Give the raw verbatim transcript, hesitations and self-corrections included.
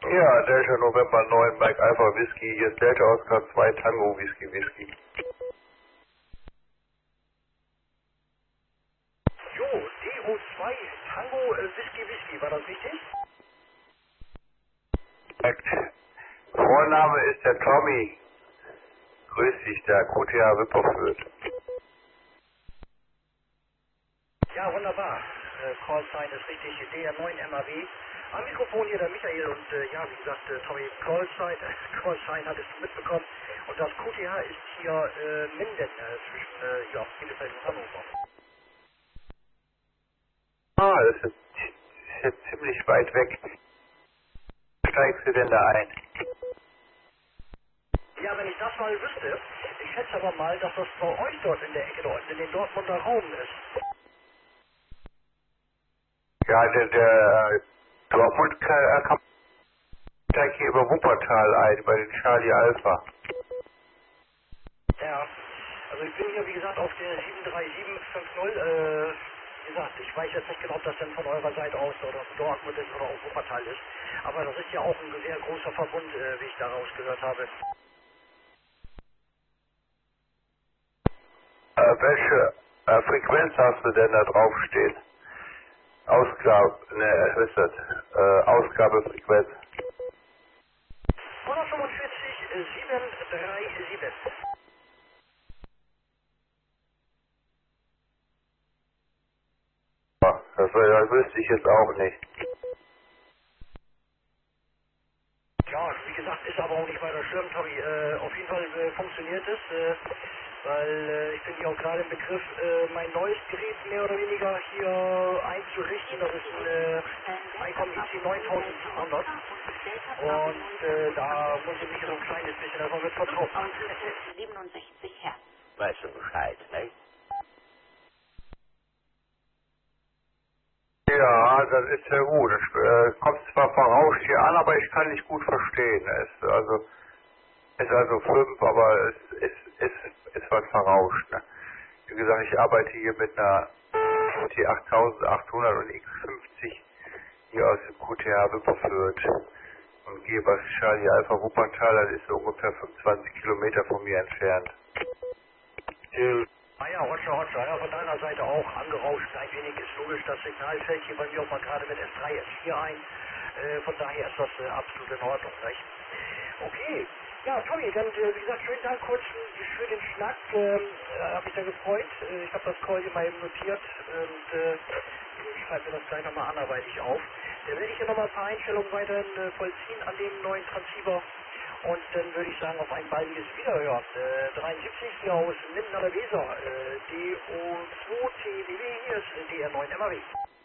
Ja, Delta November neun, Mike Alpha Whisky, hier ist Delta Oscar zwei, Tango Whisky Whisky. Jo, D O zwei, Tango äh, Whisky Whisky, war das richtig? Vorname ist der Tommy. Grüß dich, der Q T H Wipperfürth. Ja, wunderbar. Äh, Call Sign ist richtig, D R neun M A W. Am Mikrofon hier der Michael und äh, ja, wie gesagt, äh, Tommy, Call Sign, äh, Call Sign hattest du mitbekommen. Und das Q T H ist hier äh, Minden, äh, zwischen, äh, ja, Bielefeld und Hannover. Ah, das ist, ist jetzt ziemlich weit weg. Steigst du denn da ein? Ja, wenn ich das mal wüsste, ich schätze aber mal, dass das bei euch dort in der Ecke dort, in den Dortmunder Raum ist. Ja, der, der äh, Dortmund kann, kann steigt hier über Wuppertal ein, bei den Charlie Alpha. Ja, also ich bin hier, wie gesagt, auf der sieben drei sieben fünf null, äh, wie gesagt, ich weiß jetzt nicht genau, ob das denn von eurer Seite aus oder Dortmund ist oder auch Wuppertal ist, aber das ist ja auch ein sehr großer Verbund, äh, wie ich daraus gehört habe. Äh, welche äh, Frequenz hast du denn da draufstehen? Ausgabe, ne, was ist das? Äh, Ausgabefrequenz. hundertfünfundvierzig sieben drei sieben. Ja, das, das wüsste ich jetzt auch nicht. Ja, wie gesagt, ist aber auch nicht weiter schlimm, Tommy. Äh, auf jeden Fall äh, funktioniert es, äh, weil äh, ich bin hier auch gerade im Begriff, äh, mein neues Gerät mehr oder weniger hier einzurichten. Das ist ein äh, Icom I C neuntausendvierhundert und äh, da muss ich mich so ein kleines bisschen einfach mit vertraut machen. siebenundsechzig Hertz. Weißt du Bescheid, ne? Ja, das ist ja gut. Es äh, kommt zwar verrauscht hier an, aber ich kann nicht gut verstehen. Es ist also, ist also fünf, aber es ist, ist, ist was verrauscht. Ne? Wie gesagt, ich arbeite hier mit einer T achttausendachthundert und X fünfzig hier aus dem Q T H Wipperfürth und gehe bei Charlie Alpha Wuppertal, das ist so ungefähr fünfundzwanzig Kilometer von mir entfernt. Ah ja, Roger, Roger, ja, von deiner Seite auch angerauscht ein wenig, ist logisch, das Signal fällt hier bei mir auch mal gerade mit S drei, S vier ein, äh, von daher ist das äh, absolut in Ordnung, nicht? Okay, ja, Tommy, dann, äh, wie gesagt, schönen Dank kurz für den Schnack, ähm, äh, habe mich sehr gefreut, äh, ich habe das Call hier mal eben notiert und äh, ich schreibe mir das gleich nochmal anderweitig auf. Dann werde ich hier nochmal ein paar Einstellungen weiterhin äh, vollziehen an dem neuen Transceiver. Und dann würde ich sagen, auf ein baldiges Wiederhören. Äh, dreiundsiebzig hier aus Minden an der Weser, äh, D O zwei T W W, hier ist D R neun M A W.